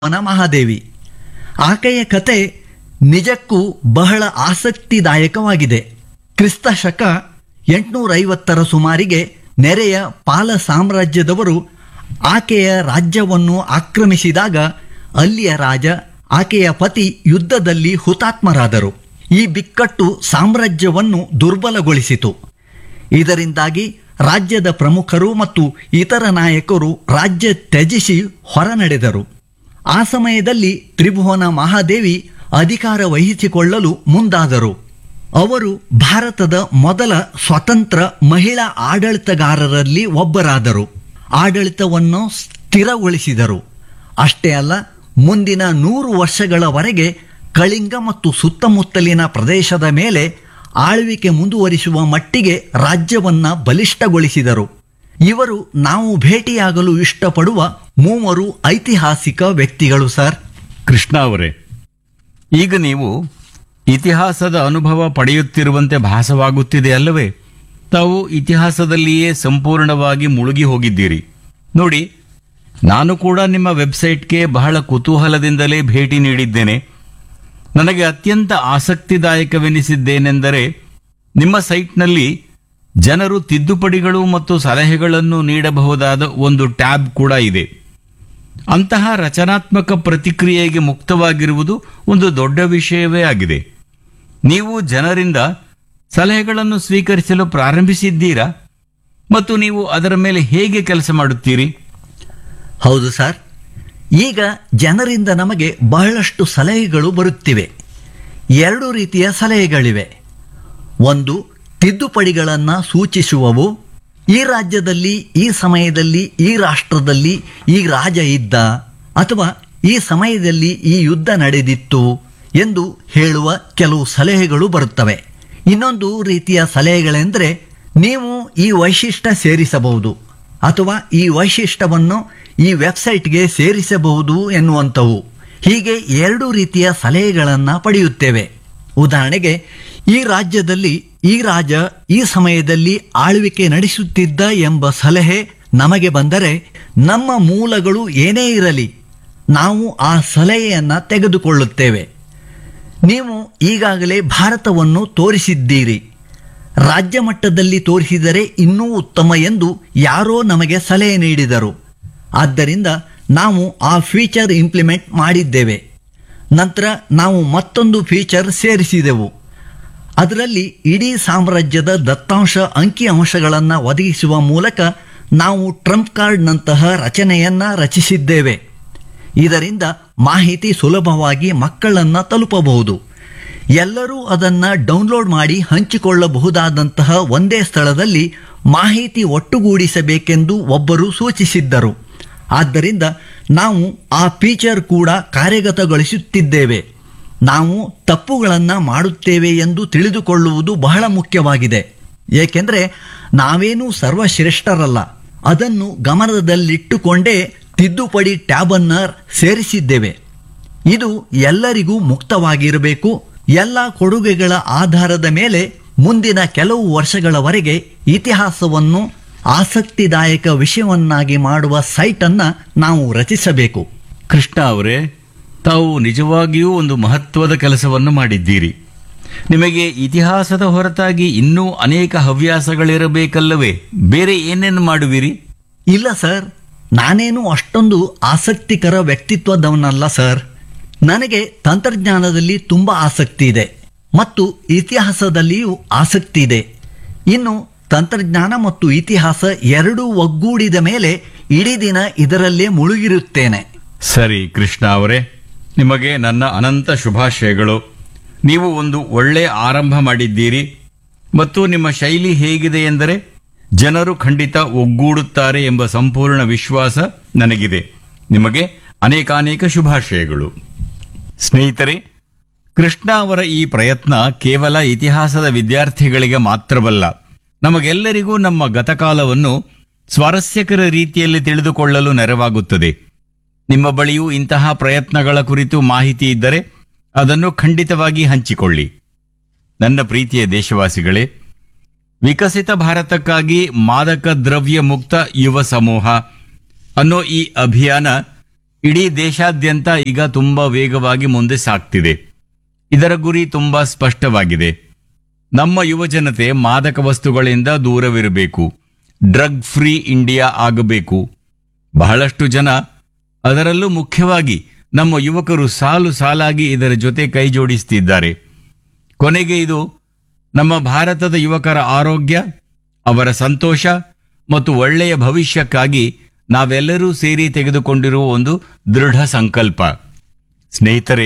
ಮಹಾದೇವಿ. ಆಕೆಯ ಕತೆ ನಿಜಕ್ಕೂ ಬಹಳ ಆಸಕ್ತಿದಾಯಕವಾಗಿದೆ. ಕ್ರಿಸ್ತ ಶಕ 850ರ ಸುಮಾರಿಗೆ ನೆರೆಯ ಪಾಲ ಸಾಮ್ರಾಜ್ಯದವರು ಆಕೆಯ ರಾಜ್ಯವನ್ನು ಆಕ್ರಮಿಸಿದಾಗ ಅಲ್ಲಿಯ ರಾಜ ಆಕೆಯ ಪತಿ ಯುದ್ಧದಲ್ಲಿ ಹುತಾತ್ಮರಾದರು. ಈ ಬಿಕ್ಕಟ್ಟು ಸಾಮ್ರಾಜ್ಯವನ್ನು ದುರ್ಬಲಗೊಳಿಸಿತು. ಇದರಿಂದಾಗಿ ರಾಜ್ಯದ ಪ್ರಮುಖರು ಮತ್ತು ಇತರ ನಾಯಕರು ರಾಜ್ಯ ತ್ಯಜಿಸಿ ಹೊರನಡೆದರು. ಆ ಸಮಯದಲ್ಲಿ ತ್ರಿಭುವನ ಮಹಾದೇವಿ ಅಧಿಕಾರ ವಹಿಸಿಕೊಳ್ಳಲು ಮುಂದಾದರು. ಅವರು ಭಾರತದ ಮೊದಲ ಸ್ವತಂತ್ರ ಮಹಿಳಾ ಆಡಳಿತಗಾರರಲ್ಲಿ ಒಬ್ಬರಾದರು. ಆಡಳಿತವನ್ನು ಸ್ಥಿರಗೊಳಿಸಿದರು. ಅಷ್ಟೇ ಅಲ್ಲ, ಮುಂದಿನ 100 ವರ್ಷಗಳವರೆಗೆ ಕಳಿಂಗ ಮತ್ತು ಸುತ್ತಮುತ್ತಲಿನ ಪ್ರದೇಶದ ಮೇಲೆ ಆಳ್ವಿಕೆ ಮುಂದುವರಿಸುವ ಮಟ್ಟಿಗೆ ರಾಜ್ಯವನ್ನ ಬಲಿಷ್ಠಗೊಳಿಸಿದರು. ಇವರು ನಾವು ಭೇಟಿಯಾಗಲು ಇಷ್ಟಪಡುವ 3 ಐತಿಹಾಸಿಕ ವ್ಯಕ್ತಿಗಳು ಸರ್. ಕೃಷ್ಣ ಅವರೇ, ಈಗ ನೀವು ಇತಿಹಾಸದ ಅನುಭವ ಪಡೆಯುತ್ತಿರುವಂತೆ ಭಾಸವಾಗುತ್ತಿದೆ ಅಲ್ಲವೇ? ತಾವು ಇತಿಹಾಸದಲ್ಲಿಯೇ ಸಂಪೂರ್ಣವಾಗಿ ಮುಳುಗಿ ಹೋಗಿದ್ದೀರಿ. ನೋಡಿ, ನಾನು ಕೂಡ ನಿಮ್ಮ ವೆಬ್ಸೈಟ್ಗೆ ಬಹಳ ಕುತೂಹಲದಿಂದಲೇ ಭೇಟಿ ನೀಡಿದ್ದೇನೆ. ನನಗೆ ಅತ್ಯಂತ ಆಸಕ್ತಿದಾಯಕವೆನಿಸಿದ್ದೇನೆಂದರೆ, ನಿಮ್ಮ ಸೈಟ್ನಲ್ಲಿ ಜನರು ತಿದ್ದುಪಡಿಗಳು ಮತ್ತು ಸಲಹೆಗಳನ್ನು ನೀಡಬಹುದಾದ ಒಂದು ಟ್ಯಾಬ್ ಕೂಡ ಇದೆ. ಅಂತಹ ರಚನಾತ್ಮಕ ಪ್ರತಿಕ್ರಿಯೆಗೆ ಮುಕ್ತವಾಗಿರುವುದು ಒಂದು ದೊಡ್ಡ ವಿಷಯವೇ ಆಗಿದೆ. ನೀವು ಜನರಿಂದ ಸಲಹೆಗಳನ್ನು ಸ್ವೀಕರಿಸಲು ಪ್ರಾರಂಭಿಸಿದ್ದೀರಾ ಮತ್ತು ನೀವು ಅದರ ಮೇಲೆ ಹೇಗೆ ಕೆಲಸ ಮಾಡುತ್ತೀರಿ? ಹೌದು ಸರ್, ಈಗ ಜನರಿಂದ ನಮಗೆ ಬಹಳಷ್ಟು ಸಲಹೆಗಳು ಬರುತ್ತಿವೆ. 2 ರೀತಿಯ ಸಲಹೆಗಳಿವೆ. ಒಂದು, ತಿದ್ದುಪಡಿಗಳನ್ನು ಸೂಚಿಸುವವು. ಈ ರಾಜ್ಯದಲ್ಲಿ, ಈ ಸಮಯದಲ್ಲಿ, ಈ ರಾಷ್ಟ್ರದಲ್ಲಿ ಈ ರಾಜ ಇದ್ದ, ಅಥವಾ ಈ ಸಮಯದಲ್ಲಿ ಈ ಯುದ್ಧ ನಡೆದಿತ್ತು ಎಂದು ಹೇಳುವ ಕೆಲವು ಸಲಹೆಗಳು ಬರುತ್ತವೆ. ಇನ್ನೊಂದು ರೀತಿಯ ಸಲಹೆಗಳೆಂದರೆ, ನೀವು ಈ ವೈಶಿಷ್ಟ್ಯ ಸೇರಿಸಬಹುದು ಅಥವಾ ಈ ವೈಶಿಷ್ಟ್ಯವನ್ನು ಈ ವೆಬ್ಸೈಟ್ಗೆ ಸೇರಿಸಬಹುದು ಎನ್ನುವಂಥವು. ಹೀಗೆ 2 ರೀತಿಯ ಸಲಹೆಗಳನ್ನು ಪಡೆಯುತ್ತೇವೆ. ಉದಾಹರಣೆಗೆ, ಈ ರಾಜ್ಯದಲ್ಲಿ ಈ ರಾಜ ಈ ಸಮಯದಲ್ಲಿ ಆಳ್ವಿಕೆ ನಡೆಸುತ್ತಿದ್ದ ಎಂಬ ಸಲಹೆ ನಮಗೆ ಬಂದರೆ, ನಮ್ಮ ಮೂಲಗಳು ಏನೇ ಇರಲಿ ನಾವು ಆ ಸಲಹೆಯನ್ನು ತೆಗೆದುಕೊಳ್ಳುತ್ತೇವೆ. ನೀವು ಈಗಾಗಲೇ ಭಾರತವನ್ನು ತೋರಿಸಿದ್ದೀರಿ, ರಾಜ್ಯ ಮಟ್ಟದಲ್ಲಿ ತೋರಿಸಿದರೆ ಇನ್ನೂ ಉತ್ತಮ ಎಂದು ಯಾರೋ ನಮಗೆ ಸಲಹೆ ನೀಡಿದರು. ಆದ್ದರಿಂದ ನಾವು ಆ ಫೀಚರ್ ಇಂಪ್ಲಿಮೆಂಟ್ ಮಾಡಿದ್ದೇವೆ. ನಂತರ ನಾವು ಮತ್ತೊಂದು ಫೀಚರ್ ಸೇರಿಸಿದೆವು. ಅದರಲ್ಲಿ ಇಡೀ ಸಾಮ್ರಾಜ್ಯದ ದತ್ತಾಂಶ ಅಂಕಿಅಂಶಗಳನ್ನು ಒದಗಿಸುವ ಮೂಲಕ ನಾವು ಟ್ರಂಪ್ ಕಾರ್ಡ್ನಂತಹ ರಚನೆಯನ್ನು ರಚಿಸಿದ್ದೇವೆ. ಇದರಿಂದ ಮಾಹಿತಿ ಸುಲಭವಾಗಿ ಮಕ್ಕಳನ್ನು ತಲುಪಬಹುದು. ಎಲ್ಲರೂ ಅದನ್ನು ಡೌನ್ಲೋಡ್ ಮಾಡಿ ಹಂಚಿಕೊಳ್ಳಬಹುದಾದಂತಹ ಒಂದೇ ಸ್ಥಳದಲ್ಲಿ ಮಾಹಿತಿ ಒಟ್ಟುಗೂಡಿಸಬೇಕೆಂದು ಒಬ್ಬರು ಸೂಚಿಸಿದ್ದರು. ಆದ್ದರಿಂದ ನಾವು ಆ ಫೀಚರ್ ಕೂಡ ಕಾರ್ಯಗತಗೊಳಿಸುತ್ತಿದ್ದೇವೆ. ನಾವು ತಪ್ಪುಗಳನ್ನು ಮಾಡುತ್ತೇವೆ ಎಂದು ತಿಳಿದುಕೊಳ್ಳುವುದು ಬಹಳ ಮುಖ್ಯವಾಗಿದೆ. ಏಕೆಂದರೆ ನಾವೇನೂ ಸರ್ವಶ್ರೇಷ್ಠರಲ್ಲ. ಅದನ್ನು ಗಮನದಲ್ಲಿಟ್ಟುಕೊಂಡೇ ತಿದ್ದುಪಡಿ ಟ್ಯಾಬನ್ನು ಸೇರಿಸಿದ್ದೇವೆ. ಇದು ಎಲ್ಲರಿಗೂ ಮುಕ್ತವಾಗಿರಬೇಕು. ಎಲ್ಲ ಕೊಡುಗೆಗಳ ಆಧಾರದ ಮೇಲೆ ಮುಂದಿನ ಕೆಲವು ವರ್ಷಗಳವರೆಗೆ ಇತಿಹಾಸವನ್ನು ಆಸಕ್ತಿದಾಯಕ ವಿಷಯವನ್ನಾಗಿ ಮಾಡುವ ಸೈಟನ್ನು ನಾವು ರಚಿಸಬೇಕು. ಕೃಷ್ಣ ಅವರೇ, ತಾವು ನಿಜವಾಗಿಯೂ ಒಂದು ಮಹತ್ವದ ಕೆಲಸವನ್ನು ಮಾಡಿದ್ದೀರಿ. ನಿಮಗೆ ಇತಿಹಾಸದ ಹೊರತಾಗಿ ಇನ್ನೂ ಅನೇಕ ಹವ್ಯಾಸಗಳಿರಬೇಕಲ್ಲವೇ? ಬೇರೆ ಏನೇನು ಮಾಡುವಿರಿ? ಇಲ್ಲ ಸರ್, ನಾನೇನು ಅಷ್ಟೊಂದು ಆಸಕ್ತಿಕರ ವ್ಯಕ್ತಿತ್ವದವನಲ್ಲ ಸರ್. ನನಗೆ ತಂತ್ರಜ್ಞಾನದಲ್ಲಿ ತುಂಬ ಆಸಕ್ತಿ ಇದೆ ಮತ್ತು ಇತಿಹಾಸದಲ್ಲಿಯೂ ಆಸಕ್ತಿ ಇದೆ. ಇನ್ನು ತಂತ್ರಜ್ಞಾನ ಮತ್ತು ಇತಿಹಾಸ ಎರಡೂ ಒಗ್ಗೂಡಿದ ಮೇಲೆ ಇಡೀ ದಿನ ಇದರಲ್ಲೇ ಮುಳುಗಿರುತ್ತೇನೆ. ಸರಿ ಕೃಷ್ಣ ಅವರೇ, ನಿಮಗೆ ನನ್ನ ಅನಂತ ಶುಭಾಶಯಗಳು. ನೀವು ಒಂದು ಒಳ್ಳೆಯ ಆರಂಭ ಮಾಡಿದ್ದೀರಿ ಮತ್ತು ನಿಮ್ಮ ಶೈಲಿ ಹೇಗಿದೆ ಎಂದರೆ ಜನರು ಖಂಡಿತ ಒಗ್ಗೂಡುತ್ತಾರೆ ಎಂಬ ಸಂಪೂರ್ಣ ವಿಶ್ವಾಸ ನನಗಿದೆ. ನಿಮಗೆ ಅನೇಕಾನೇಕ ಶುಭಾಶಯಗಳು. ಸ್ನೇಹಿತರೆ, ಕೃಷ್ಣ ಅವರ ಈ ಪ್ರಯತ್ನ ಕೇವಲ ಇತಿಹಾಸದ ವಿದ್ಯಾರ್ಥಿಗಳಿಗೆ ಮಾತ್ರವಲ್ಲ, ನಮಗೆಲ್ಲರಿಗೂ ನಮ್ಮ ಗತಕಾಲವನ್ನು ಸ್ವಾರಸ್ಯಕರ ರೀತಿಯಲ್ಲಿ ತಿಳಿದುಕೊಳ್ಳಲು ನೆರವಾಗುತ್ತದೆ. ನಿಮ್ಮ ಬಳಿಯೂ ಇಂತಹ ಪ್ರಯತ್ನಗಳ ಕುರಿತು ಮಾಹಿತಿ ಇದ್ದರೆ ಅದನ್ನು ಖಂಡಿತವಾಗಿ ಹಂಚಿಕೊಳ್ಳಿ. ನನ್ನ ಪ್ರೀತಿಯ ದೇಶವಾಸಿಗಳೇ, ವಿಕಸಿತ ಭಾರತಕ್ಕಾಗಿ ಮಾದಕ ದ್ರವ್ಯ ಮುಕ್ತ ಯುವ ಸಮೂಹ ಅನ್ನೋ ಈ ಅಭಿಯಾನ ಇಡೀ ದೇಶಾದ್ಯಂತ ಈಗ ತುಂಬಾ ವೇಗವಾಗಿ ಮುಂದೆ ಸಾಗ್ತಿದೆ. ಇದರ ಗುರಿ ತುಂಬಾ ಸ್ಪಷ್ಟವಾಗಿದೆ. ನಮ್ಮ ಯುವಜನತೆ ಮಾದಕ ವಸ್ತುಗಳಿಂದ ದೂರವಿರಬೇಕು, ಡ್ರಗ್ ಫ್ರೀ ಇಂಡಿಯಾ ಆಗಬೇಕು. ಬಹಳಷ್ಟು ಜನ, ಅದರಲ್ಲೂ ಮುಖ್ಯವಾಗಿ ನಮ್ಮ ಯುವಕರು ಸಾಲು ಸಾಲಾಗಿ ಇದರ ಜೊತೆ ಕೈ ಜೋಡಿಸುತ್ತಿದ್ದಾರೆ. ಕೊನೆಗೆ ಇದು ನಮ್ಮ ಭಾರತದ ಯುವಕರ ಆರೋಗ್ಯ, ಅವರ ಸಂತೋಷ ಮತ್ತು ಒಳ್ಳೆಯ ಭವಿಷ್ಯಕ್ಕಾಗಿ ನಾವೆಲ್ಲರೂ ಸೇರಿ ತೆಗೆದುಕೊಂಡಿರುವ ಒಂದು ದೃಢ ಸಂಕಲ್ಪ. ಸ್ನೇಹಿತರೆ,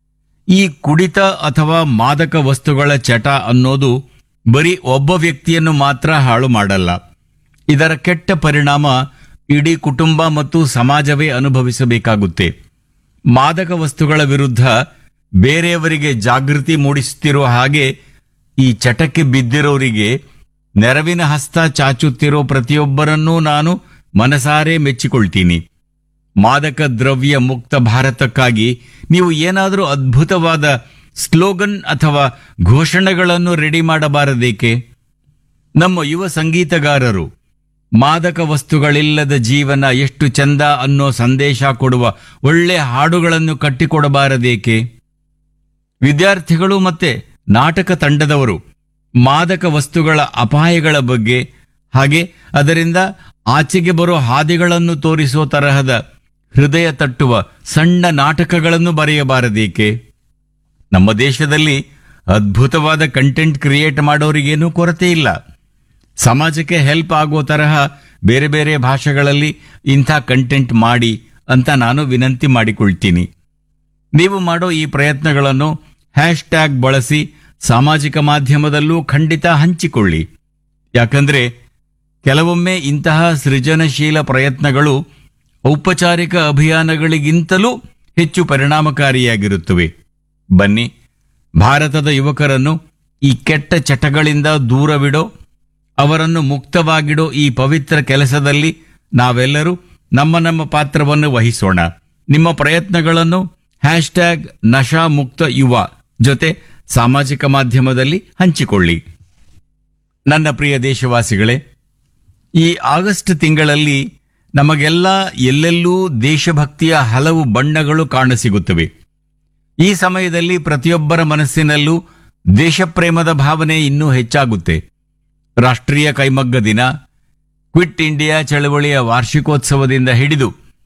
ಈ ಕುಡಿತ ಅಥವಾ ಮಾದಕ ವಸ್ತುಗಳ ಚಟ ಅನ್ನೋದು ಬರೀ ಒಬ್ಬ ವ್ಯಕ್ತಿಯನ್ನು ಮಾತ್ರ ಹಾಳು ಮಾಡಲ್ಲ. ಇದರ ಕೆಟ್ಟ ಪರಿಣಾಮ ಇಡೀ ಕುಟುಂಬ ಮತ್ತು ಸಮಾಜವೇ ಅನುಭವಿಸಬೇಕಾಗುತ್ತೆ. ಮಾದಕ ವಸ್ತುಗಳ ವಿರುದ್ಧ ಬೇರೆಯವರಿಗೆ ಜಾಗೃತಿ ಮೂಡಿಸುತ್ತಿರೋ ಹಾಗೆ ಈ ಚಟಕ್ಕೆ ಬಿದ್ದಿರೋರಿಗೆ ನೆರವಿನ ಹಸ್ತ ಚಾಚುತ್ತಿರೋ ಪ್ರತಿಯೊಬ್ಬರನ್ನೂ ನಾನು ಮನಸಾರೆ ಮೆಚ್ಚಿಕೊಳ್ತೀನಿ. ಮಾದಕ ದ್ರವ್ಯ ಮುಕ್ತ ಭಾರತಕ್ಕಾಗಿ ನೀವು ಏನಾದರೂ ಅದ್ಭುತವಾದ ಸ್ಲೋಗನ್ ಅಥವಾ ಘೋಷಣೆಗಳನ್ನು ರೆಡಿ ಮಾಡಬಾರದೇಕೆ? ನಮ್ಮ ಯುವ ಸಂಗೀತಗಾರರು ಮಾದಕ ವಸ್ತುಗಳಿಲ್ಲದ ಜೀವನ ಎಷ್ಟು ಚಂದ ಅನ್ನೋ ಸಂದೇಶ ಕೊಡುವ ಒಳ್ಳೆ ಹಾಡುಗಳನ್ನು ಕಟ್ಟಿಕೊಡಬಾರದೇಕೆ? ವಿದ್ಯಾರ್ಥಿಗಳು ಮತ್ತೆ ನಾಟಕ ತಂಡದವರು ಮಾದಕ ವಸ್ತುಗಳ ಅಪಾಯಗಳ ಬಗ್ಗೆ ಹಾಗೆ ಅದರಿಂದ ಆಚೆಗೆ ಬರೋ ಹಾದಿಗಳನ್ನು ತೋರಿಸೋ ತರಹದ ಹೃದಯ ತಟ್ಟುವ ಸಣ್ಣ ನಾಟಕಗಳನ್ನು ಬರೆಯಬಾರದೇಕೆ? ನಮ್ಮ ದೇಶದಲ್ಲಿ ಅದ್ಭುತವಾದ ಕಂಟೆಂಟ್ ಕ್ರಿಯೇಟ್ ಮಾಡೋರಿಗೇನೂ ಕೊರತೆ ಇಲ್ಲ. ಸಮಾಜಕ್ಕೆ ಹೆಲ್ಪ್ ಆಗೋ ತರಹ ಬೇರೆ ಬೇರೆ ಭಾಷೆಗಳಲ್ಲಿ ಇಂಥ ಕಂಟೆಂಟ್ ಮಾಡಿ ಅಂತ ನಾನು ವಿನಂತಿ ಮಾಡಿಕೊಳ್ತೀನಿ. ನೀವು ಮಾಡೋ ಈ ಪ್ರಯತ್ನಗಳನ್ನು ಹ್ಯಾಶ್ಟ್ಯಾಗ್ ಬಳಸಿ ಸಾಮಾಜಿಕ ಮಾಧ್ಯಮದಲ್ಲೂ ಖಂಡಿತ ಹಂಚಿಕೊಳ್ಳಿ. ಯಾಕಂದ್ರೆ ಕೆಲವೊಮ್ಮೆ ಇಂತಹ ಸೃಜನಶೀಲ ಪ್ರಯತ್ನಗಳು ಔಪಚಾರಿಕ ಅಭಿಯಾನಗಳಿಗಿಂತಲೂ ಹೆಚ್ಚು ಪರಿಣಾಮಕಾರಿಯಾಗಿರುತ್ತವೆ. ಬನ್ನಿ, ಭಾರತದ ಯುವಕರನ್ನು ಈ ಕೆಟ್ಟ ಚಟಗಳಿಂದ ದೂರವಿಡೋ, ಅವರನ್ನು ಮುಕ್ತವಾಗಿಡೋ ಈ ಪವಿತ್ರ ಕೆಲಸದಲ್ಲಿ ನಾವೆಲ್ಲರೂ ನಮ್ಮ ನಮ್ಮ ಪಾತ್ರವನ್ನು ವಹಿಸೋಣ. ನಿಮ್ಮ ಪ್ರಯತ್ನಗಳನ್ನು ಹ್ಯಾಶ್ಟ್ಯಾಗ್ ನಶಾ ಮುಕ್ತ ಯುವ ಜೊತೆ ಸಾಮಾಜಿಕ ಮಾಧ್ಯಮದಲ್ಲಿ ಹಂಚಿಕೊಳ್ಳಿ. ನನ್ನ ಪ್ರಿಯ ದೇಶವಾಸಿಗಳೇ, ಈ ಆಗಸ್ಟ್ ತಿಂಗಳಲ್ಲಿ ನಮಗೆಲ್ಲ ಎಲ್ಲೆಲ್ಲೂ ದೇಶಭಕ್ತಿಯ ಹಲವು ಬಣ್ಣಗಳು ಕಾಣಸಿಗುತ್ತವೆ. ಈ ಸಮಯದಲ್ಲಿ ಪ್ರತಿಯೊಬ್ಬರ ಮನಸ್ಸಿನಲ್ಲೂ ದೇಶಪ್ರೇಮದ ಭಾವನೆ ಇನ್ನೂ ಹೆಚ್ಚಾಗುತ್ತೆ. ರಾಷ್ಟ್ರೀಯ ಕೈಮಗ್ಗ ದಿನ, ಕ್ವಿಟ್ ಇಂಡಿಯಾ ಚಳವಳಿಯ ವಾರ್ಷಿಕೋತ್ಸವದಿಂದ ಹಿಡಿದು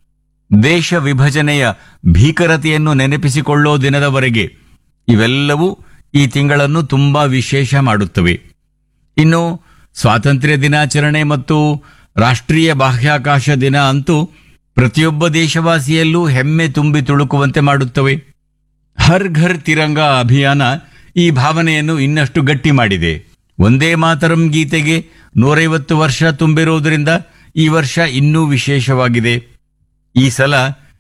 ದೇಶ ವಿಭಜನೆಯ ಭೀಕರತೆಯನ್ನು ನೆನಪಿಸಿಕೊಳ್ಳೋ ದಿನದವರೆಗೆ ಇವೆಲ್ಲವೂ ಈ ತಿಂಗಳನ್ನು ತುಂಬಾ ವಿಶೇಷ ಮಾಡುತ್ತವೆ. ಇನ್ನು ಸ್ವಾತಂತ್ರ್ಯ ದಿನಾಚರಣೆ ಮತ್ತು ರಾಷ್ಟ್ರೀಯ ಬಾಹ್ಯಾಕಾಶ ದಿನ ಅಂತೂ ಪ್ರತಿಯೊಬ್ಬ ದೇಶವಾಸಿಯಲ್ಲೂ ಹೆಮ್ಮೆ ತುಂಬಿ ತುಳುಕುವಂತೆ ಮಾಡುತ್ತವೆ. ಹರ್ ಘರ್ ತಿರಂಗ ಅಭಿಯಾನ ಈ ಭಾವನೆಯನ್ನು ಇನ್ನಷ್ಟು ಗಟ್ಟಿ ಮಾಡಿದೆ. ಒಂದೇ ಮಾತರಂ ಗೀತೆಗೆ 150 ವರ್ಷ ತುಂಬಿರುವುದರಿಂದ ಈ ವರ್ಷ ಇನ್ನೂ ವಿಶೇಷವಾಗಿದೆ. ಈ ಸಲ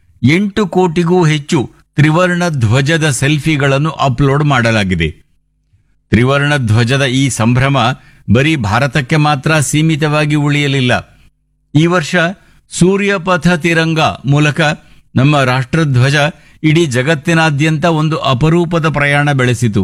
8 ಕೋಟಿಗೂ ಹೆಚ್ಚು ತ್ರಿವರ್ಣ ಧ್ವಜದ ಸೆಲ್ಫಿಗಳನ್ನು ಅಪ್ಲೋಡ್ ಮಾಡಲಾಗಿದೆ. ತ್ರಿವರ್ಣ ಧ್ವಜದ ಈ ಸಂಭ್ರಮ ಬರೀ ಭಾರತಕ್ಕೆ ಮಾತ್ರ ಸೀಮಿತವಾಗಿ ಉಳಿಯಲಿಲ್ಲ. ಈ ವರ್ಷ ಸೂರ್ಯಪಥ ತಿರಂಗ ಮೂಲಕ ನಮ್ಮ ರಾಷ್ಟ್ರಧ್ವಜ ಇಡೀ ಜಗತ್ತಿನಾದ್ಯಂತ ಒಂದು ಅಪರೂಪದ ಪ್ರಯಾಣ ಬೆಳೆಸಿತು.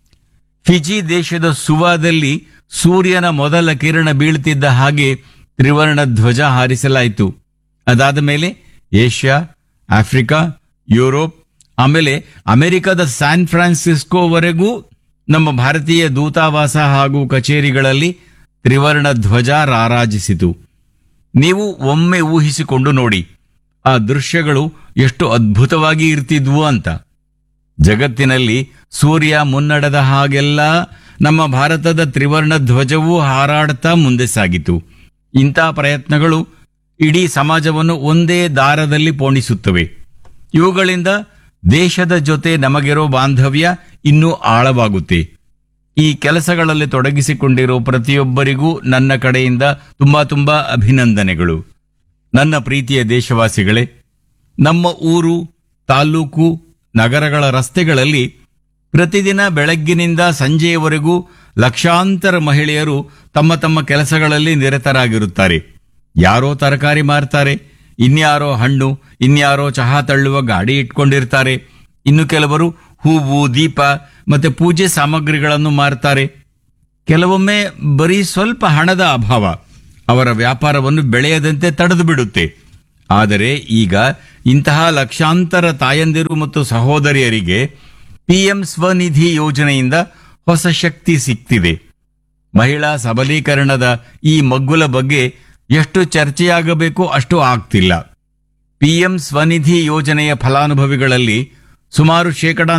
ಫಿಜಿ ದೇಶದ ಸುವಾದಲ್ಲಿ ಸೂರ್ಯನ ಮೊದಲ ಕಿರಣ ಬೀಳ್ತಿದ್ದ ಹಾಗೆ ತ್ರಿವರ್ಣ ಧ್ವಜ ಹಾರಿಸಲಾಯಿತು. ಅದಾದ ಮೇಲೆ ಏಷ್ಯಾ, ಆಫ್ರಿಕಾ, ಯುರೋಪ್, ಆಮೇಲೆ ಅಮೆರಿಕದ ಸ್ಯಾನ್ ಫ್ರಾನ್ಸಿಸ್ಕೋವರೆಗೂ ನಮ್ಮ ಭಾರತೀಯ ದೂತಾವಾಸ ಹಾಗೂ ಕಚೇರಿಗಳಲ್ಲಿ ತ್ರಿವರ್ಣ ಧ್ವಜ ರಾರಾಜಿಸಿತು. ನೀವು ಒಮ್ಮೆ ಊಹಿಸಿಕೊಂಡು ನೋಡಿ, ಆ ದೃಶ್ಯಗಳು ಎಷ್ಟು ಅದ್ಭುತವಾಗಿ ಇರ್ತಿದ್ವು ಅಂತ. ಜಗತ್ತಿನಲ್ಲಿ ಸೂರ್ಯ ಮುನ್ನಡೆದ ಹಾಗೆಲ್ಲ ನಮ್ಮ ಭಾರತದ ತ್ರಿವರ್ಣ ಧ್ವಜವೂ ಹಾರಾಡ್ತಾ ಮುಂದೆ ಸಾಗಿತು. ಇಂಥ ಪ್ರಯತ್ನಗಳು ಇಡೀ ಸಮಾಜವನ್ನು ಒಂದೇ ದಾರದಲ್ಲಿ ಪೋಣಿಸುತ್ತವೆ. ಇವುಗಳಿಂದ ದೇಶದ ಜೊತೆ ನಮಗಿರೋ ಬಾಂಧವ್ಯ ಇನ್ನೂ ಆಳವಾಗುತ್ತೆ. ಈ ಕೆಲಸಗಳಲ್ಲಿ ತೊಡಗಿಸಿಕೊಂಡಿರೋ ಪ್ರತಿಯೊಬ್ಬರಿಗೂ ನನ್ನ ಕಡೆಯಿಂದ ತುಂಬಾ ಅಭಿನಂದನೆಗಳು. ನನ್ನ ಪ್ರೀತಿಯ ದೇಶವಾಸಿಗಳೇ, ನಮ್ಮ ಊರು, ತಾಲೂಕು, ನಗರಗಳ ರಸ್ತೆಗಳಲ್ಲಿ ಪ್ರತಿದಿನ ಬೆಳಗ್ಗಿನಿಂದ ಸಂಜೆಯವರೆಗೂ ಲಕ್ಷಾಂತರ ಮಹಿಳೆಯರು ತಮ್ಮ ತಮ್ಮ ಕೆಲಸಗಳಲ್ಲಿ ನಿರತರಾಗಿರುತ್ತಾರೆ. ಯಾರೋ ತರಕಾರಿ ಮಾರ್ತಾರೆ, ಇನ್ಯಾರೋ ಹಣ್ಣು, ಇನ್ಯಾರೋ ಚಹಾ ತಳ್ಳುವ ಗಾಡಿ ಇಟ್ಕೊಂಡಿರ್ತಾರೆ, ಇನ್ನು ಕೆಲವರು ಹೂವು, ದೀಪ ಮತ್ತೆ ಪೂಜೆ ಸಾಮಗ್ರಿಗಳನ್ನು ಮಾರ್ತಾರೆ. ಕೆಲವೊಮ್ಮೆ ಬರೀ ಸ್ವಲ್ಪ ಹಣದ ಅಭಾವ ಅವರ ವ್ಯಾಪಾರವನ್ನು ಬೆಳೆಯದಂತೆ ತಡೆದು ಬಿಡುತ್ತೆ. ಆದರೆ ಈಗ ಇಂತಹ ಲಕ್ಷಾಂತರ ತಾಯಂದಿರು ಮತ್ತು ಸಹೋದರಿಯರಿಗೆ ಪಿಎಂ ಸ್ವನಿಧಿ ಯೋಜನೆಯಿಂದ ಹೊಸ ಶಕ್ತಿ ಸಿಕ್ತಿದೆ. ಮಹಿಳಾ ಸಬಲೀಕರಣದ ಈ ಮಗ್ಗುಲ ಬಗ್ಗೆ ಎಷ್ಟು ಚರ್ಚೆಯಾಗಬೇಕೋ ಅಷ್ಟು ಆಗ್ತಿಲ್ಲ. ಪಿಎಂ ಸ್ವನಿಧಿ ಯೋಜನೆಯ ಫಲಾನುಭವಿಗಳಲ್ಲಿ ಸುಮಾರು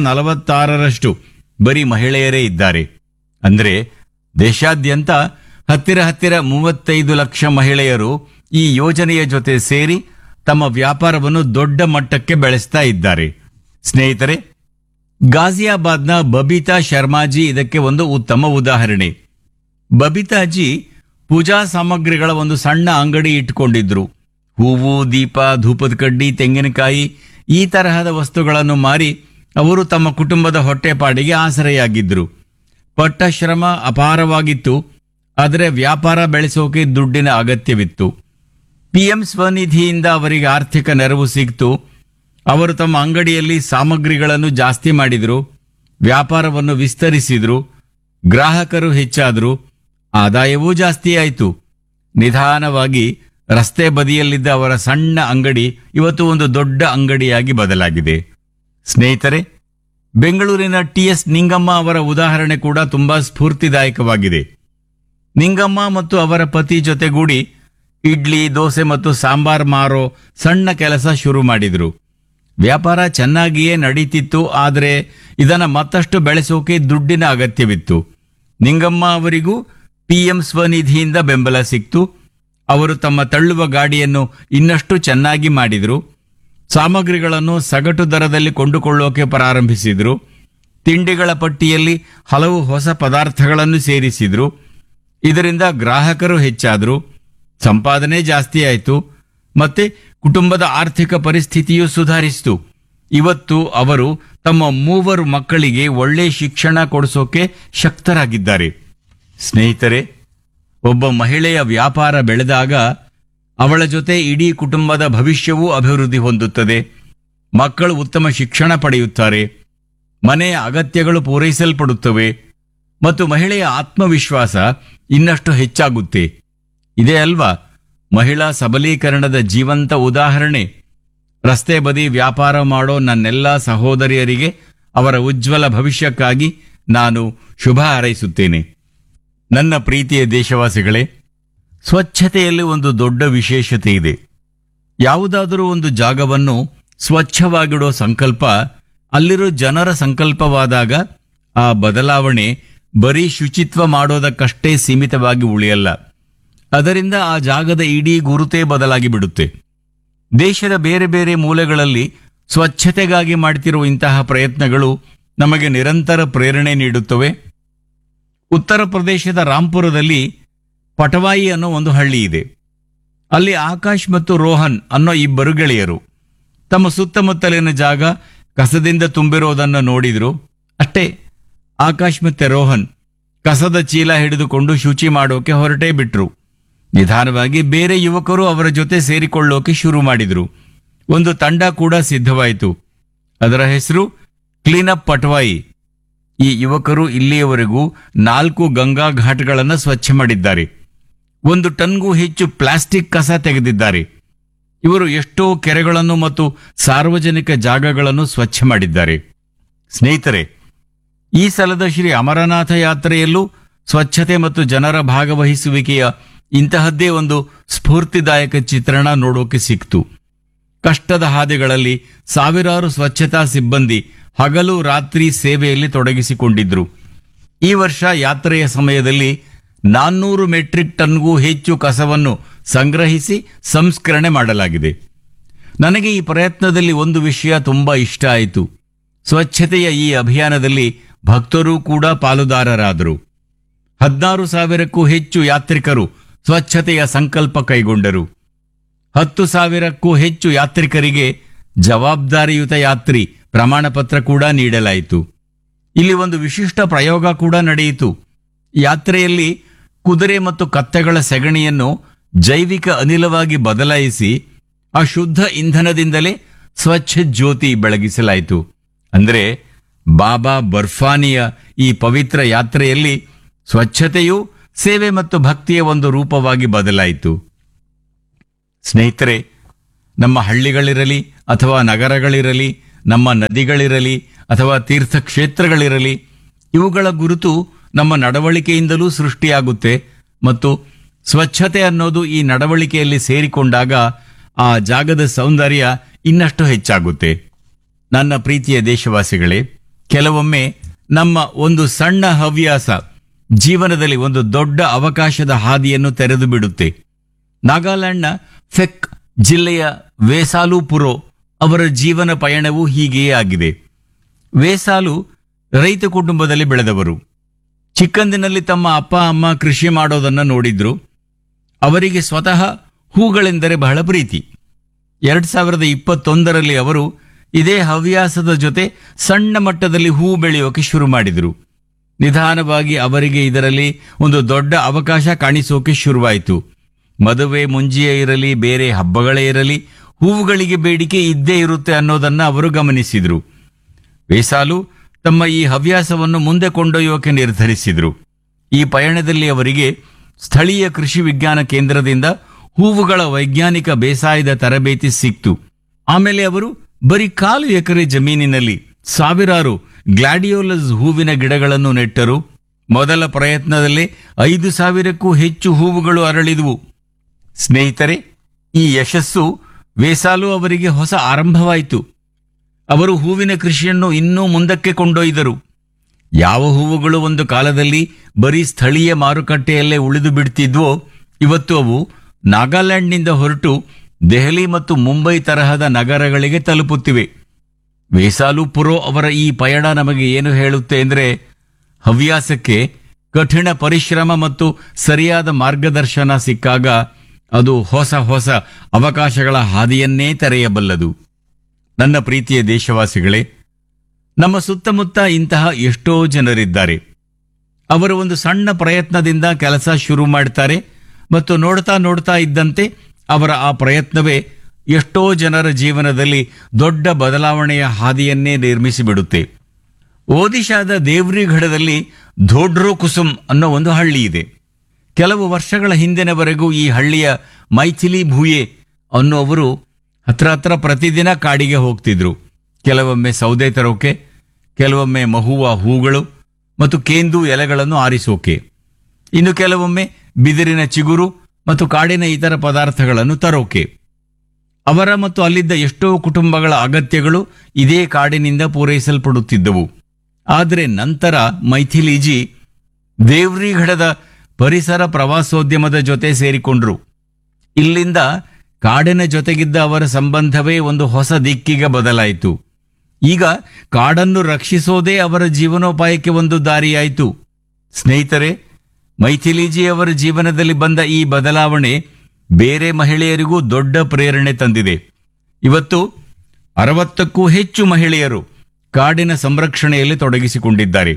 46% ಬರೀ ಮಹಿಳೆಯರೇ ಇದ್ದಾರೆ. ಅಂದ್ರೆ ದೇಶಾದ್ಯಂತ ಹತ್ತಿರ 35 ಲಕ್ಷ ಮಹಿಳೆಯರು ಈ ಯೋಜನೆಯ ಜೊತೆ ಸೇರಿ ತಮ್ಮ ವ್ಯಾಪಾರವನ್ನು ದೊಡ್ಡ ಮಟ್ಟಕ್ಕೆ ಬೆಳೆಸ್ತಾ ಇದ್ದಾರೆ. ಸ್ನೇಹಿತರೆ, ಗಾಜಿಯಾಬಾದ್ನ ಬಬಿತಾ ಶರ್ಮಾಜಿ ಇದಕ್ಕೆ ಒಂದು ಉತ್ತಮ ಉದಾಹರಣೆ. ಬಬಿತಾಜಿ ಪೂಜಾ ಸಾಮಗ್ರಿಗಳ ಒಂದು ಸಣ್ಣ ಅಂಗಡಿ ಇಟ್ಟುಕೊಂಡಿದ್ರು. ಹೂವು, ದೀಪ, ಧೂಪದ ಕಡ್ಡಿ, ತೆಂಗಿನಕಾಯಿ ಈ ತರಹದ ವಸ್ತುಗಳನ್ನು ಮಾರಿ ಅವರು ತಮ್ಮ ಕುಟುಂಬದ ಹೊಟ್ಟೆಪಾಡಿಗೆ ಆಸರೆಯಾಗಿದ್ರು. ಪಟ್ಟ ಶ್ರಮ ಅಪಾರವಾಗಿತ್ತು, ಆದರೆ ವ್ಯಾಪಾರ ಬೆಳೆಸೋಕೆ ದುಡ್ಡಿನ ಅಗತ್ಯವಿತ್ತು. ಪಿಎಂ ಸ್ವನಿಧಿಯಿಂದ ಅವರಿಗೆ ಆರ್ಥಿಕ ನೆರವು ಸಿಕ್ತು. ಅವರು ತಮ್ಮ ಅಂಗಡಿಯಲ್ಲಿ ಸಾಮಗ್ರಿಗಳನ್ನು ಜಾಸ್ತಿ ಮಾಡಿದ್ರು, ವ್ಯಾಪಾರವನ್ನು ವಿಸ್ತರಿಸಿದ್ರು, ಗ್ರಾಹಕರು ಹೆಚ್ಚಾದ್ರು, ಆದಾಯವೂ ಜಾಸ್ತಿ ಆಯಿತು. ನಿಧಾನವಾಗಿ ರಸ್ತೆ ಬದಿಯಲ್ಲಿದ್ದ ಅವರ ಸಣ್ಣ ಅಂಗಡಿ ಇವತ್ತು ಒಂದು ದೊಡ್ಡ ಅಂಗಡಿಯಾಗಿ ಬದಲಾಗಿದೆ. ಸ್ನೇಹಿತರೆ, ಬೆಂಗಳೂರಿನ ಟಿಎಸ್ ನಿಂಗಮ್ಮ ಅವರ ಉದಾಹರಣೆ ಕೂಡ ತುಂಬಾ ಸ್ಫೂರ್ತಿದಾಯಕವಾಗಿದೆ. ನಿಂಗಮ್ಮ ಮತ್ತು ಅವರ ಪತಿ ಜೊತೆಗೂಡಿ ಇಡ್ಲಿ, ದೋಸೆ ಮತ್ತು ಸಾಂಬಾರ್ ಮಾರೋ ಸಣ್ಣ ಕೆಲಸ ಶುರು ಮಾಡಿದ್ರು. ವ್ಯಾಪಾರ ಚೆನ್ನಾಗಿಯೇ ನಡೀತಿತ್ತು, ಆದರೆ ಇದನ್ನ ಮತ್ತಷ್ಟು ಬೆಳೆಸೋಕೆ ದುಡ್ಡಿನ ಅಗತ್ಯವಿತ್ತು. ನಿಂಗಮ್ಮ ಅವರಿಗೂ ಪಿಎಂ ಸ್ವನಿಧಿಯಿಂದ ಬೆಂಬಲ ಸಿಕ್ತು. ಅವರು ತಮ್ಮ ತಳ್ಳುವ ಗಾಡಿಯನ್ನು ಇನ್ನಷ್ಟು ಚೆನ್ನಾಗಿ ಮಾಡಿದ್ರು. ಸಾಮಗ್ರಿಗಳನ್ನು ಸಗಟು ದರದಲ್ಲಿ ಕೊಂಡುಕೊಳ್ಳೋಕೆ ಪ್ರಾರಂಭಿಸಿದ್ರು. ತಿಂಡಿಗಳ ಪಟ್ಟಿಯಲ್ಲಿ ಹಲವು ಹೊಸ ಪದಾರ್ಥಗಳನ್ನು ಸೇರಿಸಿದ್ರು. ಇದರಿಂದ ಗ್ರಾಹಕರು ಹೆಚ್ಚಾದ್ರು, ಸಂಪಾದನೆ ಜಾಸ್ತಿ ಆಯಿತು, ಮತ್ತೆ ಕುಟುಂಬದ ಆರ್ಥಿಕ ಪರಿಸ್ಥಿತಿಯೂ ಸುಧಾರಿಸಿತು. ಇವತ್ತು ಅವರು ತಮ್ಮ 3 ಮಕ್ಕಳಿಗೆ ಒಳ್ಳೆ ಶಿಕ್ಷಣ ಕೊಡಿಸೋಕೆ ಶಕ್ತರಾಗಿದ್ದಾರೆ. ಸ್ನೇಹಿತರೆ, ಒಬ್ಬ ಮಹಿಳೆಯ ವ್ಯಾಪಾರ ಬೆಳೆದಾಗ ಅವಳ ಜೊತೆ ಇಡೀ ಕುಟುಂಬದ ಭವಿಷ್ಯವೂ ಅಭಿವೃದ್ಧಿ ಹೊಂದುತ್ತದೆ. ಮಕ್ಕಳು ಉತ್ತಮ ಶಿಕ್ಷಣ ಪಡೆಯುತ್ತಾರೆ, ಮನೆಯ ಅಗತ್ಯಗಳು ಪೂರೈಸಲ್ಪಡುತ್ತವೆ ಮತ್ತು ಮಹಿಳೆಯ ಆತ್ಮವಿಶ್ವಾಸ ಇನ್ನಷ್ಟು ಹೆಚ್ಚಾಗುತ್ತೆ. ಇದೇ ಅಲ್ವಾ ಮಹಿಳಾ ಸಬಲೀಕರಣದ ಜೀವಂತ ಉದಾಹರಣೆ. ರಸ್ತೆ ಬದಿ ವ್ಯಾಪಾರ ಮಾಡೋ ನನ್ನೆಲ್ಲ ಸಹೋದರಿಯರಿಗೆ ಅವರ ಉಜ್ವಲ ಭವಿಷ್ಯಕ್ಕಾಗಿ ನಾನು ಶುಭ ಹಾರೈಸುತ್ತೇನೆ. ನನ್ನ ಪ್ರೀತಿಯ ದೇಶವಾಸಿಗಳೇ, ಸ್ವಚ್ಛತೆಯಲ್ಲಿ ಒಂದು ದೊಡ್ಡ ವಿಶೇಷತೆ ಇದೆ. ಯಾವುದಾದರೂ ಒಂದು ಜಾಗವನ್ನು ಸ್ವಚ್ಛವಾಗಿಡೋ ಸಂಕಲ್ಪ ಅಲ್ಲಿರೋ ಜನರ ಸಂಕಲ್ಪವಾದಾಗ ಆ ಬದಲಾವಣೆ ಬರೀ ಶುಚಿತ್ವ ಮಾಡೋದಕ್ಕಷ್ಟೇ ಸೀಮಿತವಾಗಿ ಉಳಿಯಲ್ಲ. ಅದರಿಂದ ಆ ಜಾಗದ ಇಡೀ ಗುರುತೇ ಬದಲಾಗಿ ಬಿಡುತ್ತೆ. ದೇಶದ ಬೇರೆ ಬೇರೆ ಮೂಲೆಗಳಲ್ಲಿ ಸ್ವಚ್ಛತೆಗಾಗಿ ಮಾಡ್ತಿರುವ ಇಂತಹ ಪ್ರಯತ್ನಗಳು ನಮಗೆ ನಿರಂತರ ಪ್ರೇರಣೆ ನೀಡುತ್ತವೆ. ಉತ್ತರ ಪ್ರದೇಶದ ರಾಂಪುರದಲ್ಲಿ ಪಟವಾಯಿ ಅನ್ನೋ ಒಂದು ಹಳ್ಳಿ ಇದೆ. ಅಲ್ಲಿ ಆಕಾಶ್ ಮತ್ತು ರೋಹನ್ ಅನ್ನೋ 2 ಗೆಳೆಯರು ತಮ್ಮ ಸುತ್ತಮುತ್ತಲಿನ ಜಾಗ ಕಸದಿಂದ ತುಂಬಿರೋದನ್ನು ನೋಡಿದ್ರು. ಅಷ್ಟೇ, ಆಕಾಶ್ ಮತ್ತೆ ರೋಹನ್ ಕಸದ ಚೀಲ ಹಿಡಿದುಕೊಂಡು ಶುಚಿ ಮಾಡೋಕೆ ಹೊರಟೇ ಬಿಟ್ರು. ನಿಧಾನವಾಗಿ ಬೇರೆ ಯುವಕರು ಅವರ ಜೊತೆ ಸೇರಿಕೊಳ್ಳೋಕೆ ಶುರು ಮಾಡಿದ್ರು. ಒಂದು ತಂಡ ಕೂಡ ಸಿದ್ಧವಾಯಿತು. ಅದರ ಹೆಸರು ಕ್ಲೀನಪ್ ಪಟವಾಯಿ. ಈ ಯುವಕರು ಇಲ್ಲಿಯವರೆಗೂ 4 ಗಂಗಾ ಘಾಟ್ಗಳನ್ನು ಸ್ವಚ್ಛ ಮಾಡಿದ್ದಾರೆ. 1 ಟನ್ಗೂ ಹೆಚ್ಚು ಪ್ಲಾಸ್ಟಿಕ್ ಕಸ ತೆಗೆದಿದ್ದಾರೆ. ಇವರು ಎಷ್ಟೋ ಕೆರೆಗಳನ್ನು ಮತ್ತು ಸಾರ್ವಜನಿಕ ಜಾಗಗಳನ್ನು ಸ್ವಚ್ಛ ಮಾಡಿದ್ದಾರೆ. ಸ್ನೇಹಿತರೆ, ಈ ಸಲದ ಶ್ರೀ ಅಮರನಾಥ ಯಾತ್ರೆಯಲ್ಲೂ ಸ್ವಚ್ಛತೆ ಮತ್ತು ಜನರ ಭಾಗವಹಿಸುವಿಕೆಯ ಇಂತಹದ್ದೇ ಒಂದು ಸ್ಫೂರ್ತಿದಾಯಕ ಚಿತ್ರಣ ನೋಡೋಕೆ ಸಿಕ್ತು. ಕಷ್ಟದ ಹಾದಿಗಳಲ್ಲಿ ಸಾವಿರಾರು ಸ್ವಚ್ಛತಾ ಸಿಬ್ಬಂದಿ ಹಗಲು ರಾತ್ರಿ ಸೇವೆಯಲ್ಲಿ ತೊಡಗಿಸಿಕೊಂಡಿದ್ರು. ಈ ವರ್ಷ ಯಾತ್ರೆಯ ಸಮಯದಲ್ಲಿ 400 ಮೆಟ್ರಿಕ್ ಟನ್ಗೂ ಹೆಚ್ಚು ಕಸವನ್ನು ಸಂಗ್ರಹಿಸಿ ಸಂಸ್ಕರಣೆ ಮಾಡಲಾಗಿದೆ. ನನಗೆ ಈ ಪ್ರಯತ್ನದಲ್ಲಿ ಒಂದು ವಿಷಯ ತುಂಬಾ ಇಷ್ಟ ಆಯಿತು. ಸ್ವಚ್ಛತೆಯ ಈ ಅಭಿಯಾನದಲ್ಲಿ ಭಕ್ತರೂ ಕೂಡ ಪಾಲುದಾರರಾದರು. 16,000ಕ್ಕೂ ಹೆಚ್ಚು ಯಾತ್ರಿಕರು ಸ್ವಚ್ಛತೆಯ ಸಂಕಲ್ಪ ಕೈಗೊಂಡರು. 10,000ಕ್ಕೂ ಹೆಚ್ಚು ಯಾತ್ರಿಕರಿಗೆ ಜವಾಬ್ದಾರಿಯುತ ಯಾತ್ರಿ ಪ್ರಮಾಣ ಪತ್ರ ಕೂಡ ನೀಡಲಾಯಿತು. ಇಲ್ಲಿ ಒಂದು ವಿಶಿಷ್ಟ ಪ್ರಯೋಗ ಕೂಡ ನಡೆಯಿತು. ಯಾತ್ರೆಯಲ್ಲಿ ಕುದುರೆ ಮತ್ತು ಕತ್ತೆಗಳ ಸೆಗಣಿಯನ್ನು ಜೈವಿಕ ಅನಿಲವಾಗಿ ಬದಲಾಯಿಸಿ ಆ ಶುದ್ಧ ಇಂಧನದಿಂದಲೇ ಸ್ವಚ್ಛ ಜ್ಯೋತಿ ಬೆಳಗಿಸಲಾಯಿತು. ಅಂದರೆ ಬಾಬಾ ಬರ್ಫಾನಿಯ ಈ ಪವಿತ್ರ ಯಾತ್ರೆಯಲ್ಲಿ ಸ್ವಚ್ಛತೆಯು ಸೇವೆ ಮತ್ತು ಭಕ್ತಿಯ ಒಂದು ರೂಪವಾಗಿ ಬದಲಾಯಿತು. ಸ್ನೇಹಿತರೆ, ನಮ್ಮ ಹಳ್ಳಿಗಳಿರಲಿ ಅಥವಾ ನಗರಗಳಿರಲಿ, ನಮ್ಮ ನದಿಗಳಿರಲಿ ಅಥವಾ ತೀರ್ಥಕ್ಷೇತ್ರಗಳಿರಲಿ, ಇವುಗಳ ಗುರುತು ನಮ್ಮ ನಡವಳಿಕೆಯಿಂದಲೂ ಸೃಷ್ಟಿಯಾಗುತ್ತೆ ಮತ್ತು ಸ್ವಚ್ಛತೆ ಅನ್ನೋದು ಈ ನಡವಳಿಕೆಯಲ್ಲಿ ಸೇರಿಕೊಂಡಾಗ ಆ ಜಾಗದ ಸೌಂದರ್ಯ ಇನ್ನಷ್ಟು ಹೆಚ್ಚಾಗುತ್ತೆ. ನನ್ನ ಪ್ರೀತಿಯ ದೇಶವಾಸಿಗಳೇ, ಕೆಲವೊಮ್ಮೆ ನಮ್ಮ ಒಂದು ಸಣ್ಣ ಹವ್ಯಾಸ ಜೀವನದಲ್ಲಿ ಒಂದು ದೊಡ್ಡ ಅವಕಾಶದ ಹಾದಿಯನ್ನು ತೆರೆದು ಬಿಡುತ್ತೆ. ನಾಗಾಲ್ಯಾಂಡ್ನ ಫೆಕ್ ಜಿಲ್ಲೆಯ ವೇಸಾಲು ಪುರೋ ಅವರ ಜೀವನ ಪಯಣವೂ ಹೀಗೆಯೇ ಆಗಿದೆ. ವೇಸಾಲು ರೈತ ಕುಟುಂಬದಲ್ಲಿ ಬೆಳೆದವರು. ಚಿಕ್ಕಂದಿನಲ್ಲಿ ತಮ್ಮ ಅಪ್ಪ ಅಮ್ಮ ಕೃಷಿ ಮಾಡೋದನ್ನು ನೋಡಿದ್ರು. ಅವರಿಗೆ ಸ್ವತಃ ಹೂಗಳೆಂದರೆ ಬಹಳ ಪ್ರೀತಿ. 2021ರಲ್ಲಿ ಅವರು ಇದೇ ಹವ್ಯಾಸದ ಜೊತೆ ಸಣ್ಣ ಮಟ್ಟದಲ್ಲಿ ಹೂ ಬೆಳೆಯೋಕೆ ಶುರು ಮಾಡಿದರು. ನಿಧಾನವಾಗಿ ಅವರಿಗೆ ಇದರಲ್ಲಿ ಒಂದು ದೊಡ್ಡ ಅವಕಾಶ ಕಾಣಿಸೋಕೆ ಶುರುವಾಯಿತು. ಮದುವೆ ಮುಂಜಿಯೇ ಇರಲಿ, ಬೇರೆ ಹಬ್ಬಗಳೇ ಇರಲಿ, ಹೂವುಗಳಿಗೆ ಬೇಡಿಕೆ ಇದ್ದೇ ಇರುತ್ತೆ ಅನ್ನೋದನ್ನು ಅವರು ಗಮನಿಸಿದರು. ವೇಸಾಲು ತಮ್ಮ ಈ ಹವ್ಯಾಸವನ್ನು ಮುಂದೆ ಕೊಂಡೊಯ್ಯೋಕೆ ನಿರ್ಧರಿಸಿದರು. ಈ ಪಯಣದಲ್ಲಿ ಅವರಿಗೆ ಸ್ಥಳೀಯ ಕೃಷಿ ವಿಜ್ಞಾನ ಕೇಂದ್ರದಿಂದ ಹೂವುಗಳ ವೈಜ್ಞಾನಿಕ ಬೇಸಾಯದ ತರಬೇತಿ ಸಿಕ್ತು. ಆಮೇಲೆ ಅವರು ಬರೀ 1/4 ಎಕರೆ ಜಮೀನಿನಲ್ಲಿ ಸಾವಿರಾರು ಗ್ಲಾಡಿಯೋಲಸ್ ಹೂವಿನ ಗಿಡಗಳನ್ನು ನೆಟ್ಟರು. ಮೊದಲ ಪ್ರಯತ್ನದಲ್ಲೇ 5,000ಕ್ಕೂ ಹೆಚ್ಚು ಹೂವುಗಳು ಅರಳಿದವು. ಸ್ನೇಹಿತರೆ, ಈ ಯಶಸ್ಸು ವೇಸಾಲು ಅವರಿಗೆ ಹೊಸ ಆರಂಭವಾಯಿತು. ಅವರು ಹೂವಿನ ಕೃಷಿಯನ್ನು ಇನ್ನೂ ಮುಂದಕ್ಕೆ ಕೊಂಡೊಯ್ದರು. ಯಾವ ಹೂವುಗಳು ಒಂದು ಕಾಲದಲ್ಲಿ ಬರೀ ಸ್ಥಳೀಯ ಮಾರುಕಟ್ಟೆಯಲ್ಲೇ ಉಳಿದು ಬಿಡ್ತಿದ್ವೋ, ಇವತ್ತು ಅವು ನಾಗಾಲ್ಯಾಂಡ್ನಿಂದ ಹೊರಟು ದೆಹಲಿ ಮತ್ತು ಮುಂಬೈ ತರಹದ ನಗರಗಳಿಗೆ ತಲುಪುತ್ತಿವೆ. ವೇಸಾಲು ಪುರೋ ಅವರ ಈ ಪಯಣ ನಮಗೆ ಏನು ಹೇಳುತ್ತೆ ಅಂದರೆ, ಹವ್ಯಾಸಕ್ಕೆ ಕಠಿಣ ಪರಿಶ್ರಮ ಮತ್ತು ಸರಿಯಾದ ಮಾರ್ಗದರ್ಶನ ಸಿಕ್ಕಾಗ ಅದು ಹೊಸ ಹೊಸ ಅವಕಾಶಗಳ ಹಾದಿಯನ್ನೇ ತೆರೆಯಬಲ್ಲದು. ನನ್ನ ಪ್ರೀತಿಯ ದೇಶವಾಸಿಗಳೇ, ನಮ್ಮ ಸುತ್ತಮುತ್ತ ಇಂತಹ ಎಷ್ಟೋ ಜನರಿದ್ದಾರೆ. ಅವರು ಒಂದು ಸಣ್ಣ ಪ್ರಯತ್ನದಿಂದ ಕೆಲಸ ಶುರು ಮಾಡ್ತಾರೆ ಮತ್ತು ನೋಡ್ತಾ ನೋಡ್ತಾ ಇದ್ದಂತೆ ಅವರ ಆ ಪ್ರಯತ್ನವೇ ಎಷ್ಟೋ ಜನರ ಜೀವನದಲ್ಲಿ ದೊಡ್ಡ ಬದಲಾವಣೆಯ ಹಾದಿಯನ್ನೇ ನಿರ್ಮಿಸಿಬಿಡುತ್ತೆ. ಒಡಿಶಾದ ದೇವ್ರಿಘಡದಲ್ಲಿ ಧೋಡ್ರೋ ಕುಸುಮ್ ಅನ್ನೋ ಒಂದು ಹಳ್ಳಿ ಇದೆ. ಕೆಲವು ವರ್ಷಗಳ ಹಿಂದಿನವರೆಗೂ ಈ ಹಳ್ಳಿಯ ಮೈಥಿಲಿ ಭೂಯೆ ಅನ್ನೋವರು ಹತ್ರ ಪ್ರತಿದಿನ ಕಾಡಿಗೆ ಹೋಗ್ತಿದ್ರು. ಕೆಲವೊಮ್ಮೆ ಸೌದೆ ತರೋಕೆ, ಕೆಲವೊಮ್ಮೆ ಮಹುವ ಹೂಗಳು ಮತ್ತು ಕೇಂದು ಎಲೆಗಳನ್ನು ಆರಿಸೋಕೆ, ಇನ್ನು ಕೆಲವೊಮ್ಮೆ ಬಿದಿರಿನ ಚಿಗುರು ಮತ್ತು ಕಾಡಿನ ಇತರ ಪದಾರ್ಥಗಳನ್ನು ತರೋಕೆ. ಅವರ ಮತ್ತು ಅಲ್ಲಿದ್ದ ಎಷ್ಟೋ ಕುಟುಂಬಗಳ ಅಗತ್ಯಗಳು ಇದೇ ಕಾಡಿನಿಂದ ಪೂರೈಸಲ್ಪಡುತ್ತಿದ್ದವು. ಆದರೆ ನಂತರ ಮೈಥಿಲಿಜಿ ದೇವ್ರಿಘಡದ ಪರಿಸರ ಪ್ರವಾಸೋದ್ಯಮದ ಜೊತೆ ಸೇರಿಕೊಂಡ್ರು. ಇಲ್ಲಿಂದ ಕಾಡಿನ ಜೊತೆಗಿದ್ದ ಅವರ ಸಂಬಂಧವೇ ಒಂದು ಹೊಸ ದಿಕ್ಕಿಗೆ ಬದಲಾಯಿತು. ಈಗ ಕಾಡನ್ನು ರಕ್ಷಿಸೋದೇ ಅವರ ಜೀವನೋಪಾಯಕ್ಕೆ ಒಂದು ದಾರಿಯಾಯಿತು. ಸ್ನೇಹಿತರೆ, ಮೈಥಿಲಿಜಿ ಅವರ ಜೀವನದಲ್ಲಿ ಬಂದ ಈ ಬದಲಾವಣೆ ಬೇರೆ ಮಹಿಳೆಯರಿಗೂ ದೊಡ್ಡ ಪ್ರೇರಣೆ ತಂದಿದೆ. ಇವತ್ತು 60ಕ್ಕೂ ಹೆಚ್ಚು ಮಹಿಳೆಯರು ಕಾಡಿನ ಸಂರಕ್ಷಣೆಯಲ್ಲಿ ತೊಡಗಿಸಿಕೊಂಡಿದ್ದಾರೆ.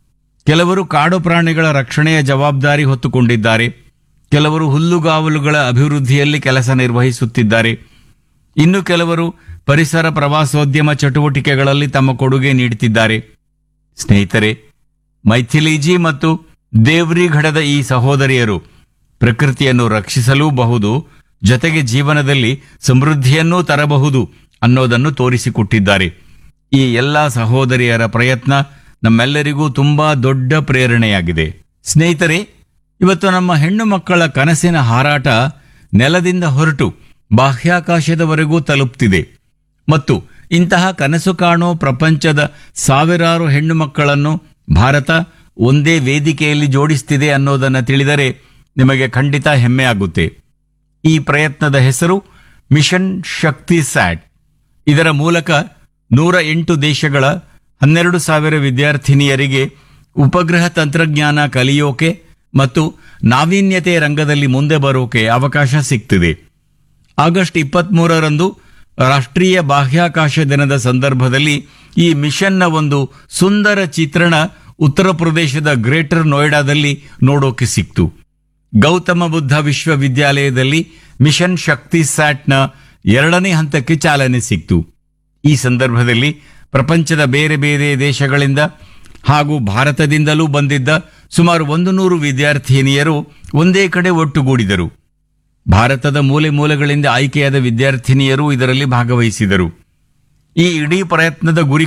ಕೆಲವರು ಕಾಡು ಪ್ರಾಣಿಗಳ ರಕ್ಷಣೆಯ ಜವಾಬ್ದಾರಿ ಹೊತ್ತುಕೊಂಡಿದ್ದಾರೆ. ಕೆಲವರು ಹುಲ್ಲುಗಾವಲುಗಳ ಅಭಿವೃದ್ಧಿಯಲ್ಲಿ ಕೆಲಸ ನಿರ್ವಹಿಸುತ್ತಿದ್ದಾರೆ. ಇನ್ನು ಕೆಲವರು ಪರಿಸರ ಪ್ರವಾಸೋದ್ಯಮ ಚಟುವಟಿಕೆಗಳಲ್ಲಿ ತಮ್ಮ ಕೊಡುಗೆ ನೀಡುತ್ತಿದ್ದಾರೆ. ಸ್ನೇಹಿತರೆ, ಮೈಥಿಲಿಜಿ ಮತ್ತು ದೇವ್ರಿಘಡದ ಈ ಸಹೋದರಿಯರು ಪ್ರಕೃತಿಯನ್ನು ರಕ್ಷಿಸಲೂಬಹುದು, ಜೊತೆಗೆ ಜೀವನದಲ್ಲಿ ಸಮೃದ್ಧಿಯನ್ನೂ ತರಬಹುದು ಅನ್ನೋದನ್ನು ತೋರಿಸಿಕೊಟ್ಟಿದ್ದಾರೆ. ಈ ಎಲ್ಲ ಸಹೋದರಿಯರ ಪ್ರಯತ್ನ ನಮ್ಮೆಲ್ಲರಿಗೂ ತುಂಬಾ ದೊಡ್ಡ ಪ್ರೇರಣೆಯಾಗಿದೆ. ಸ್ನೇಹಿತರೆ, ಇವತ್ತು ನಮ್ಮ ಹೆಣ್ಣು ಮಕ್ಕಳ ಕನಸಿನ ಹಾರಾಟ ನೆಲದಿಂದ ಹೊರಟು ಬಾಹ್ಯಾಕಾಶದವರೆಗೂ ತಲುಪ್ತಿದೆ ಮತ್ತು ಇಂತಹ ಕನಸು ಕಾಣೋ ಪ್ರಪಂಚದ ಸಾವಿರಾರು ಹೆಣ್ಣು ಮಕ್ಕಳನ್ನು ಭಾರತ ಒಂದೇ ವೇದಿಕೆಯಲ್ಲಿ ಜೋಡಿಸ್ತಿದೆ ಅನ್ನೋದನ್ನು ತಿಳಿದರೆ ನಿಮಗೆ ಖಂಡಿತ ಹೆಮ್ಮೆ ಆಗುತ್ತೆ. ಈ ಪ್ರಯತ್ನದ ಹೆಸರು ಮಿಷನ್ ಶಕ್ತಿ ಸ್ಯಾಟ್. ಇದರ ಮೂಲಕ 108 ದೇಶಗಳ 12,000 ವಿದ್ಯಾರ್ಥಿನಿಯರಿಗೆ ಉಪಗ್ರಹ ತಂತ್ರಜ್ಞಾನ ಕಲಿಯೋಕೆ ಮತ್ತು ನಾವೀನ್ಯತೆ ರಂಗದಲ್ಲಿ ಮುಂದೆ ಬರೋಕೆ ಅವಕಾಶ ಸಿಗ್ತಿದೆ. ಆಗಸ್ಟ್ 23ರಂದು ರಾಷ್ಟ್ರೀಯ ಬಾಹ್ಯಾಕಾಶ ದಿನದ ಸಂದರ್ಭದಲ್ಲಿ ಈ ಮಿಷನ್ನ ಒಂದು ಸುಂದರ ಚಿತ್ರಣ ಉತ್ತರ ಪ್ರದೇಶದ ಗ್ರೇಟರ್ ನೋಯ್ಡಾದಲ್ಲಿ ನೋಡೋಕೆ ಸಿಕ್ತು. ಗೌತಮ ಬುದ್ಧ ವಿಶ್ವವಿದ್ಯಾಲಯದಲ್ಲಿ ಮಿಷನ್ ಶಕ್ತಿ ಸ್ಯಾಟ್ನ 2ನೇ ಹಂತಕ್ಕೆ ಚಾಲನೆ ಸಿಕ್ತು. ಈ ಸಂದರ್ಭದಲ್ಲಿ ಪ್ರಪಂಚದ ಬೇರೆ ಬೇರೆ ದೇಶಗಳಿಂದ ಹಾಗೂ ಭಾರತದಿಂದಲೂ ಬಂದಿದ್ದ ಸುಮಾರು 100 ವಿದ್ಯಾರ್ಥಿನಿಯರು ಒಂದೇ ಕಡೆ ಒಟ್ಟುಗೂಡಿದರು. ಭಾರತದ ಮೂಲೆ ಮೂಲೆಗಳಿಂದ ಆಯ್ಕೆಯಾದ ವಿದ್ಯಾರ್ಥಿನಿಯರು ಇದರಲ್ಲಿ ಭಾಗವಹಿಸಿದರು. ಈ ಇಡೀ ಪ್ರಯತ್ನದ ಗುರಿ